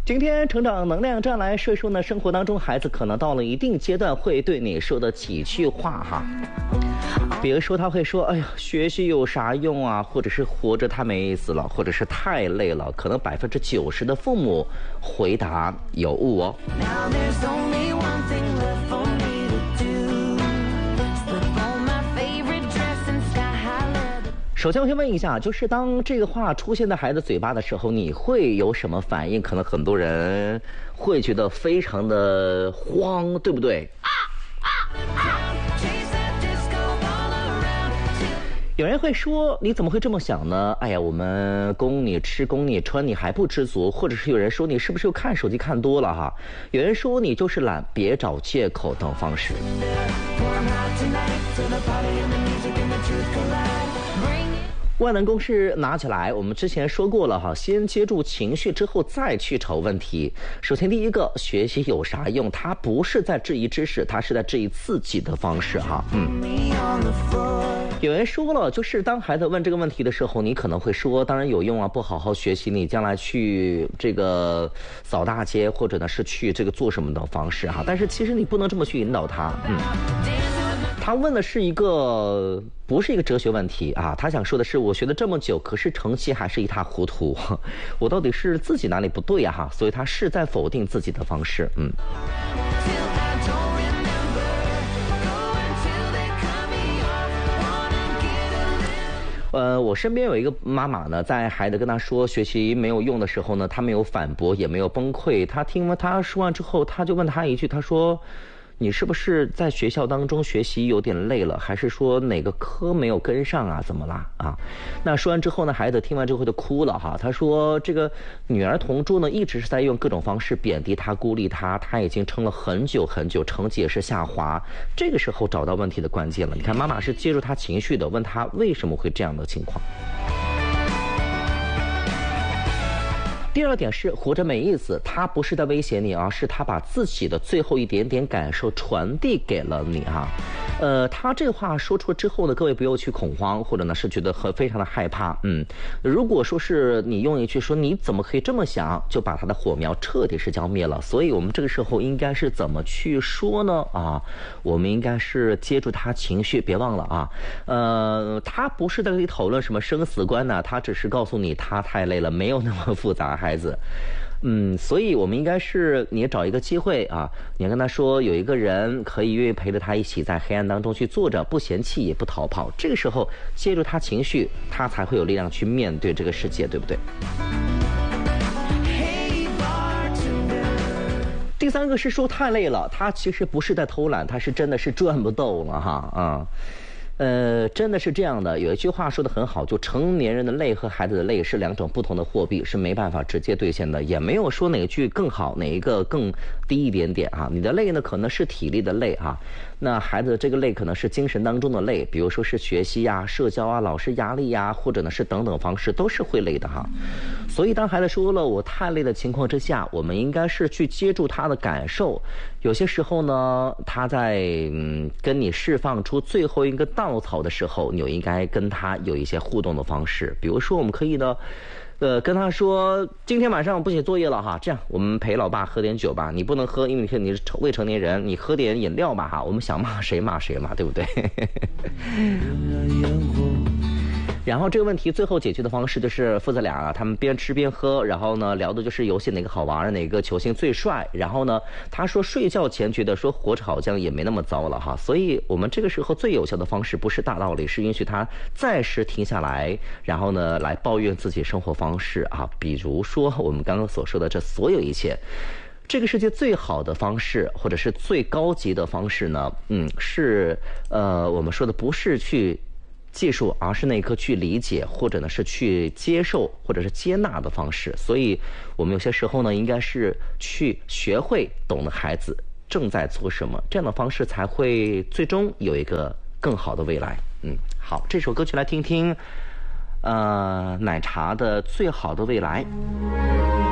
今天成长能量站来说一说呢，生活当中孩子可能到了一定阶段会对你说的几句话哈。比如说他会说，哎呀，学习有啥用啊，或者是活着太没意思了，或者是太累了，可能90%的父母回答有误哦。首先我先问一下，就是当这个话出现在孩子嘴巴的时候，你会有什么反应？可能很多人会觉得非常的慌，对不对？有人会说，你怎么会这么想呢？哎呀，我们供你吃供你穿，你还不知足。或者是有人说，你是不是又看手机看多了哈？有人说你就是懒，别找借口等方式。万能公式拿起来，我们之前说过了哈，先接住情绪之后再去找问题。首先第一个，学习有啥用？它不是在质疑知识，它是在质疑自己的方式哈。有人说了，就是当孩子问这个问题的时候，你可能会说，当然有用啊，不好好学习，你将来去这个扫大街，或者呢是去这个做什么的方式哈。但是其实你不能这么去引导他，他问的是不是一个哲学问题啊？他想说的是，我学了这么久，可是成绩还是一塌糊涂，我到底是自己哪里不对呀？哈，所以他是在否定自己的方式，我身边有一个妈妈呢，在孩子跟她说学习没有用的时候呢，她没有反驳，也没有崩溃。她听完她说完之后，她就问她一句，她说，你是不是在学校当中学习有点累了，还是说哪个科没有跟上啊？怎么啦啊？那说完之后呢，孩子听完之后就哭了哈。他说这个女儿同桌呢一直是在用各种方式贬低她、孤立她，她已经撑了很久很久，成绩也是下滑。这个时候找到问题的关键了。你看妈妈是接住她情绪的，问她为什么会这样的情况。第二点是活着没意思，他不是在威胁你啊，是他把自己的最后一点点感受传递给了你哈。他这话说出之后呢，各位不要去恐慌，或者呢是觉得非常的害怕。如果说是你用一句说你怎么可以这么想，就把他的火苗彻底是浇灭了。所以我们这个时候应该是怎么去说呢？啊，我们应该是接住他情绪，别忘了啊，他不是在跟你讨论什么生死观呢，他只是告诉你他太累了，没有那么复杂。孩子，所以我们应该是你找一个机会啊，你跟他说有一个人可以愿意陪着他一起在黑暗当中去坐着，不嫌弃也不逃跑。这个时候接住他情绪，他才会有力量去面对这个世界，对不对？第三个是说太累了，他其实不是在偷懒，他是真的是转不动了哈真的是这样的。有一句话说得很好，就成年人的累和孩子的累是两种不同的货币，是没办法直接兑现的，也没有说哪一句更好，哪一个更低一点点啊。你的累呢可能是体力的累啊，那孩子的这个累可能是精神当中的累，比如说是学习呀、社交啊、老师压力呀，或者呢是等等方式，都是会累的哈。所以当孩子说了我太累的情况之下，我们应该是去接住他的感受。有些时候呢，他在跟你释放出最后一个稻草的时候，你就应该跟他有一些互动的方式。比如说我们可以呢跟他说今天晚上不写作业了哈，这样我们陪老爸喝点酒吧，你不能喝，因为你是未成年人，你喝点饮料吧哈，我们想骂谁骂谁嘛，对不对？然后这个问题最后解决的方式就是父子俩他们边吃边喝，然后呢聊的就是游戏哪个好玩，哪个球星最帅。然后呢他说睡觉前觉得说活着好像也没那么糟了哈。所以我们这个时候最有效的方式不是大道理，是允许他暂时停下来，然后呢来抱怨自己生活方式啊。比如说我们刚刚所说的这所有一切，这个世界最好的方式或者是最高级的方式呢是我们说的不是去技术，而是那颗去理解，或者呢是去接受，或者是接纳的方式。所以我们有些时候呢应该是去学会懂得孩子正在做什么，这样的方式才会最终有一个更好的未来。好，这首歌曲来听听奶茶的最好的未来。